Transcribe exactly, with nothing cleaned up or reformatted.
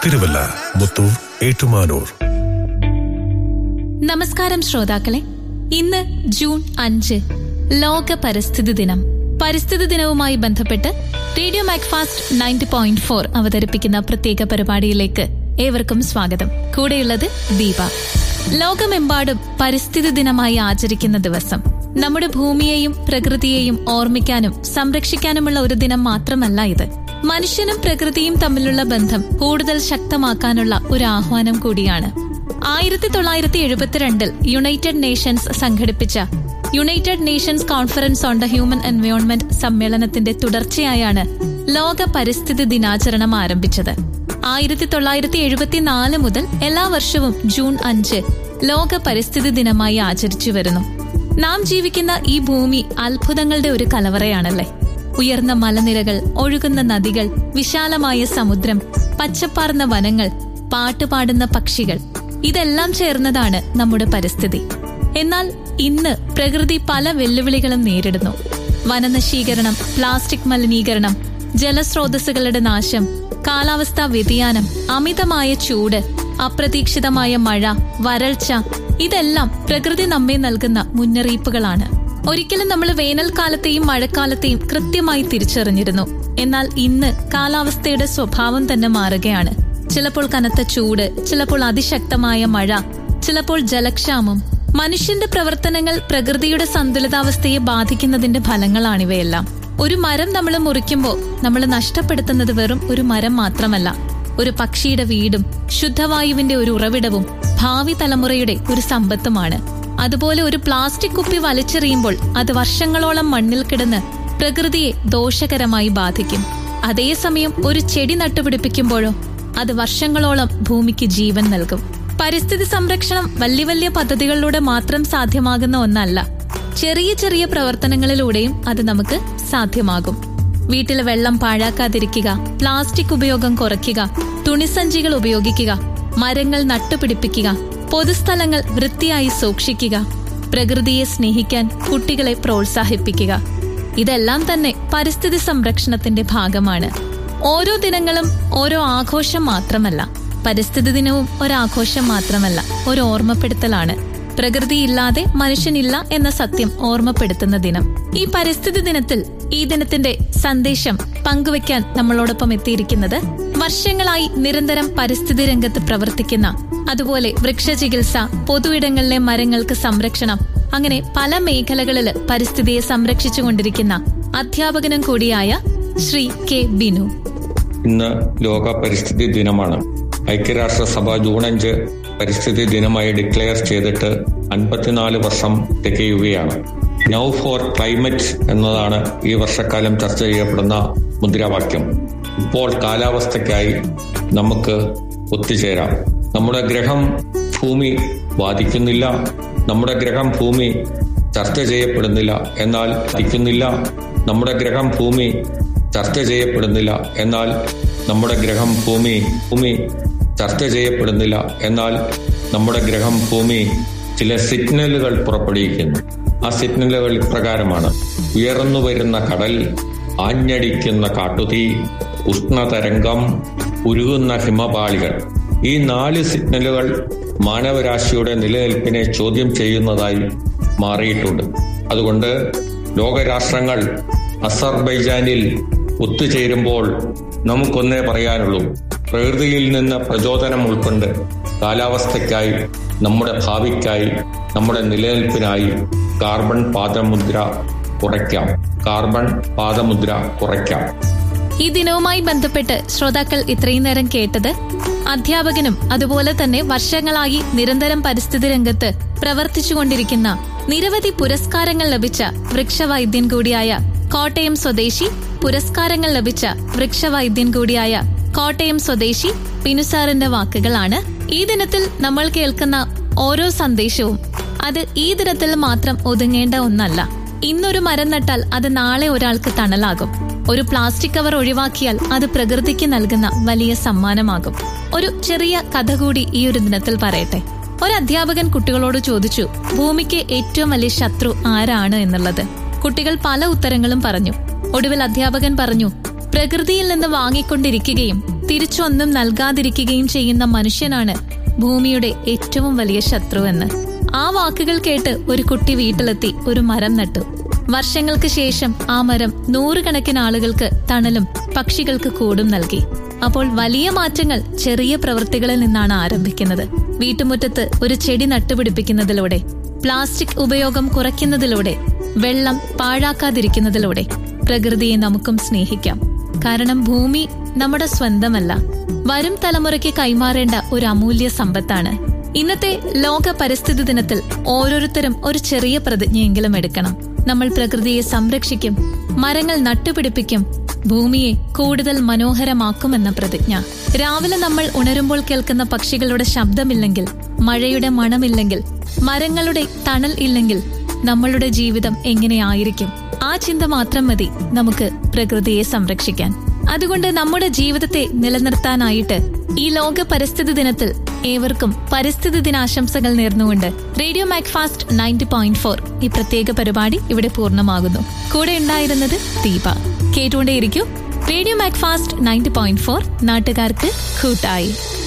തിരുവല്ല, മുത്തൂർ, ഏറ്റുമാനൂർ. നമസ്കാരം ശ്രോതാക്കളെ. ഇന്ന് ജൂൺ അഞ്ച്, ലോക പരിസ്ഥിതി ദിനം. പരിസ്ഥിതി ദിനവുമായി ബന്ധപ്പെട്ട് radio Macfast ninety point four അവതരിപ്പിക്കുന്ന പ്രത്യേക പരിപാടിയിലേക്ക് ഏവർക്കും സ്വാഗതം. കൂടെയുള്ളത് ദീപ. ലോകമെമ്പാടും പരിസ്ഥിതി ദിനമായി ആചരിക്കുന്ന ദിവസം നമ്മുടെ ഭൂമിയെയും പ്രകൃതിയെയും ഓർമ്മിക്കാനും സംരക്ഷിക്കാനുമുള്ള ഒരു ദിനം മാത്രമല്ല ഇത്. മനുഷ്യനും പ്രകൃതിയും തമ്മിലുള്ള ബന്ധം കൂടുതൽ ശക്തമാക്കാനുള്ള ഒരു ആഹ്വാനം കൂടിയാണ്. ആയിരത്തി തൊള്ളായിരത്തി എഴുപത്തിരണ്ടിൽ യുണൈറ്റഡ് നേഷൻസ് സംഘടിപ്പിച്ച United Nations conference on the human environment സമ്മേളനത്തിന്റെ തുടർച്ചയായാണ് ലോക പരിസ്ഥിതി ദിനാചരണം ആരംഭിച്ചത്. ആയിരത്തി തൊള്ളായിരത്തി എഴുപത്തിനാല് മുതൽ എല്ലാ വർഷവും ജൂൺ അഞ്ച് ലോക പരിസ്ഥിതി ദിനമായി ആചരിച്ചു വരുന്നു. നാം ജീവിക്കുന്ന ഈ ഭൂമി അത്ഭുതങ്ങളുടെ ഒരു കലവറയാണല്ലേ. ഉയർന്ന മലനിരകൾ, ഒഴുകുന്ന നദികൾ, വിശാലമായ സമുദ്രം, പച്ചപ്പാർന്ന വനങ്ങൾ, പാട്ടുപാടുന്ന പക്ഷികൾ, ഇതെല്ലാം ചേർന്നതാണ് നമ്മുടെ പരിസ്ഥിതി. എന്നാൽ ഇന്ന് പ്രകൃതി പല വെല്ലുവിളികളും നേരിടുന്നു. വനനശീകരണം, പ്ലാസ്റ്റിക് മലിനീകരണം, ജലസ്രോതസ്സുകളുടെ നാശം, കാലാവസ്ഥാ വ്യതിയാനം, അമിതമായ ചൂട്, അപ്രതീക്ഷിതമായ മഴ, വരൾച്ച, ഇതെല്ലാം പ്രകൃതി നമ്മെ നൽകുന്ന മുന്നറിയിപ്പുകളാണ്. ഒരിക്കലും നമ്മൾ വേനൽക്കാലത്തെയും മഴക്കാലത്തെയും കൃത്യമായി തിരിച്ചറിഞ്ഞിരുന്നു. എന്നാൽ ഇന്ന് കാലാവസ്ഥയുടെ സ്വഭാവം തന്നെ മാറുകയാണ്. ചിലപ്പോൾ കനത്ത ചൂട്, ചിലപ്പോൾ അതിശക്തമായ മഴ, ചിലപ്പോൾ ജലക്ഷാമം. മനുഷ്യന്റെ പ്രവർത്തനങ്ങൾ പ്രകൃതിയുടെ സന്തുലിതാവസ്ഥയെ ബാധിക്കുന്നതിന്റെ ഫലങ്ങളാണിവയെല്ലാം. ഒരു മരം നമ്മൾ മുറിക്കുമ്പോൾ നമ്മൾ നഷ്ടപ്പെടുത്തുന്നത് വെറും ഒരു മരം മാത്രമല്ല, ഒരു പക്ഷിയുടെ വീടും ശുദ്ധവായുവിന്റെ ഒരു ഉറവിടവും ഭാവി തലമുറയുടെ ഒരു സമ്പത്തുമാണ്. അതുപോലെ ഒരു പ്ലാസ്റ്റിക് കുപ്പി വലിച്ചെറിയുമ്പോൾ അത് വർഷങ്ങളോളം മണ്ണിൽ കിടന്ന് പ്രകൃതിയെ ദോഷകരമായി ബാധിക്കും. അതേസമയം ഒരു ചെടി നട്ടുപിടിപ്പിക്കുമ്പോഴോ അത് വർഷങ്ങളോളം ഭൂമിക്ക് ജീവൻ നൽകും. പരിസ്ഥിതി സംരക്ഷണം വലിയ വലിയ പദ്ധതികളിലൂടെ മാത്രം സാധ്യമാകുന്ന ഒന്നല്ല. ചെറിയ ചെറിയ പ്രവർത്തനങ്ങളിലൂടെയും അത് നമുക്ക് സാധ്യമാകും. വീട്ടിൽ വെള്ളം പാഴാക്കാതിരിക്കുക, പ്ലാസ്റ്റിക് ഉപയോഗം കുറയ്ക്കുക, തുണിസഞ്ചികൾ ഉപയോഗിക്കുക, മരങ്ങൾ നട്ടുപിടിപ്പിക്കുക, പൊതുസ്ഥലങ്ങൾ വൃത്തിയായി സൂക്ഷിക്കുക, പ്രകൃതിയെ സ്നേഹിക്കാൻ കുട്ടികളെ പ്രോത്സാഹിപ്പിക്കുക, ഇതെല്ലാം തന്നെ പരിസ്ഥിതി സംരക്ഷണത്തിന്റെ ഭാഗമാണ്. ഓരോ ദിനങ്ങളും ഓരോ ആഘോഷം മാത്രമല്ല, പരിസ്ഥിതി ദിനവും ഒരാഘോഷം മാത്രമല്ല, ഒരു ഓർമ്മപ്പെടുത്തലാണ്. പ്രകൃതിയില്ലാതെ മനുഷ്യനില്ല എന്ന സത്യം ഓർമ്മപ്പെടുത്തുന്ന ദിനം. ഈ പരിസ്ഥിതി ദിനത്തിൽ ഈ ദിനത്തിന്റെ സന്ദേശം പങ്കുവയ്ക്കാൻ നമ്മളോടൊപ്പം എത്തിയിരിക്കുന്നത് വർഷങ്ങളായി നിരന്തരം പരിസ്ഥിതി രംഗത്ത് പ്രവർത്തിക്കുന്ന, അതുപോലെ വൃക്ഷചികിത്സ, പൊതുയിടങ്ങളിലെ മരങ്ങൾക്ക് സംരക്ഷണം, അങ്ങനെ പല മേഖലകളിൽ പരിസ്ഥിതിയെ സംരക്ഷിച്ചുകൊണ്ടിരിക്കുന്ന അധ്യാപകനും കൂടിയായ ശ്രീ കെ ബിനു. ഇന്ന് ലോക പരിസ്ഥിതി ദിനമാണ്. ഐക്യരാഷ്ട്രസഭ ജൂൺ അഞ്ച് പരിസ്ഥിതി ദിനമായി ഡിക്ലെയർ ചെയ്തിട്ട് അൻപത്തിനാല് വർഷം തികയുകയാണ്. നൗ ഫോർ ക്ലൈമറ്റ് എന്നതാണ് ഈ വർഷക്കാലം ചർച്ച ചെയ്യപ്പെടുന്ന മുദ്രാവാക്യം. ഇപ്പോൾ കാലാവസ്ഥയ്ക്കായി നമുക്ക് ഒത്തുചേരാം. നമ്മുടെ ഗ്രഹം ഭൂമി ബാധിക്കുന്നില്ല, നമ്മുടെ ഗ്രഹം ഭൂമി ചർച്ച ചെയ്യപ്പെടുന്നില്ല, എന്നാൽ ബാധിക്കുന്നില്ല. നമ്മുടെ ഗ്രഹം ഭൂമി ചർച്ച ചെയ്യപ്പെടുന്നില്ല, എന്നാൽ നമ്മുടെ ഗ്രഹം ഭൂമി ഭൂമി ചർച്ച ചെയ്യപ്പെടുന്നില്ല എന്നാൽ നമ്മുടെ ഗ്രഹം ഭൂമി ചില സിഗ്നലുകൾ പുറപ്പെടുവിക്കുന്നു. ആ സിഗ്നലുകൾ ഇപ്രകാരമാണ്: ഉയർന്നു വരുന്ന കടൽ, ആഞ്ഞടിക്കുന്ന കാട്ടുതീ, ഉഷ്ണതരംഗം, ഉരുകുന്ന ഹിമപാളികൾ. ഈ നാല് സിഗ്നലുകൾ മാനവരാശിയുടെ നിലനിൽപ്പിനെ ചോദ്യം ചെയ്യുന്നതായി മാറിയിട്ടുണ്ട്. അതുകൊണ്ട് ലോകരാഷ്ട്രങ്ങൾ അസർബൈജാനിൽ ഒത്തുചേരുമ്പോൾ നമുക്കൊന്നേ പറയാനുള്ളൂ: പ്രകൃതിയിൽ നിന്ന് പ്രചോദനം ഉൾക്കൊണ്ട് കാലാവസ്ഥയ്ക്കായി, നമ്മുടെ ഭാവിക്കായി, നമ്മുടെ നിലനിൽപ്പിനായി കാർബൺ പാദമുദ്ര കുറയ്ക്കാം. കാർബൺ പാദമുദ്ര കുറയ്ക്കാം. ഈ ദിനവുമായി ബന്ധപ്പെട്ട് ശ്രോതാക്കൾ ഇത്രയും നേരം കേട്ടത് അധ്യാപകനും അതുപോലെ തന്നെ വർഷങ്ങളായി നിരന്തരം പരിസ്ഥിതി രംഗത്ത് പ്രവർത്തിച്ചുകൊണ്ടിരിക്കുന്ന, നിരവധി പുരസ്കാരങ്ങൾ ലഭിച്ച വൃക്ഷവൈദ്യൻ കൂടിയായ കോട്ടയം സ്വദേശി പുരസ്കാരങ്ങൾ ലഭിച്ച വൃക്ഷവൈദ്യൻ കൂടിയായ കോട്ടയം സ്വദേശി പിനുസാറിന്റെ വാക്കുകളാണ്. ഈ ദിനത്തിൽ നമ്മൾ കേൾക്കുന്ന ഓരോ സന്ദേശവും അത് ഈ ദിനത്തിൽ മാത്രം ഒതുങ്ങേണ്ട ഒന്നല്ല. ഇന്നൊരു മരം നട്ടാൽ അത് നാളെ ഒരാൾക്ക് തണലാകും. ഒരു പ്ലാസ്റ്റിക് കവർ ഒഴിവാക്കിയാൽ അത് പ്രകൃതിക്ക് നൽകുന്ന വലിയ സമ്മാനമാകും. ഒരു ചെറിയ കഥ കൂടി ഈ ഒരു ദിനത്തിൽ പറയട്ടെ. ഒരു അധ്യാപകൻ കുട്ടികളോട് ചോദിച്ചു, ഭൂമിക്ക് ഏറ്റവും വലിയ ശത്രു ആരാണ് എന്നുള്ളത്. കുട്ടികൾ പല ഉത്തരങ്ങളും പറഞ്ഞു. ഒടുവിൽ അധ്യാപകൻ പറഞ്ഞു, പ്രകൃതിയിൽ നിന്ന് വാങ്ങിക്കൊണ്ടിരിക്കുകയും തിരിച്ചൊന്നും നൽകാതിരിക്കുകയും ചെയ്യുന്ന മനുഷ്യനാണ് ഭൂമിയുടെ ഏറ്റവും വലിയ ശത്രുവെന്ന്. ആ വാക്കുകൾ കേട്ട് ഒരു കുട്ടി വീട്ടിലെത്തി ഒരു മരം നട്ടു. വർഷങ്ങൾക്ക് ശേഷം ആ മരം നൂറുകണക്കിന് ആളുകൾക്ക് തണലും പക്ഷികൾക്ക് കൂടും നൽകി. അപ്പോൾ വലിയ മാറ്റങ്ങൾ ചെറിയ പ്രവൃത്തികളിൽ നിന്നാണ് ആരംഭിക്കുന്നത്. വീട്ടുമുറ്റത്ത് ഒരു ചെടി നട്ടുപിടിപ്പിക്കുന്നതിലൂടെ, പ്ലാസ്റ്റിക് ഉപയോഗം കുറയ്ക്കുന്നതിലൂടെ, വെള്ളം പാഴാക്കാതിരിക്കുന്നതിലൂടെ പ്രകൃതിയെ നമുക്കും സ്നേഹിക്കാം. കാരണം ഭൂമി നമ്മുടെ സ്വന്തമല്ല, വരും തലമുറയ്ക്ക് കൈമാറേണ്ട ഒരു അമൂല്യ സമ്പത്താണ്. ഇന്നത്തെ ലോക പരിസ്ഥിതി ദിനത്തിൽ ഓരോരുത്തരും ഒരു ചെറിയ പ്രതിജ്ഞയെങ്കിലും എടുക്കണം. നമ്മൾ പ്രകൃതിയെ സംരക്ഷിക്കും, മരങ്ങൾ നട്ടുപിടിപ്പിക്കും, ഭൂമിയെ കൂടുതൽ മനോഹരമാക്കുമെന്ന പ്രതിജ്ഞ. രാവിലെ നമ്മൾ ഉണരുമ്പോൾ കേൾക്കുന്ന പക്ഷികളുടെ ശബ്ദമില്ലെങ്കിൽ, മഴയുടെ മണമില്ലെങ്കിൽ, മരങ്ങളുടെ തണൽ ഇല്ലെങ്കിൽ നമ്മളുടെ ജീവിതം എങ്ങനെയായിരിക്കും? ആ ചിന്ത മാത്രം മതി നമുക്ക് പ്രകൃതിയെ സംരക്ഷിക്കാൻ. അതുകൊണ്ട് നമ്മുടെ ജീവിതത്തെ നിലനിർത്താനായിട്ട് ഈ ലോക പരിസ്ഥിതി ദിനത്തിൽ ഏവർക്കും പരിസ്ഥിതി ദിനാശംസകൾ നേർന്നുകൊണ്ട് radio Macfast ninety point four ഈ പ്രത്യേക പരിപാടി ഇവിടെ പൂർണ്ണമാകുന്നു. കൂടെ ഉണ്ടായിരുന്നത് Deepa. കേട്ടുകൊണ്ടേയിരിക്കും radio Macfast ninety point four, നാട്ടുകാർക്ക് കൂട്ടായി.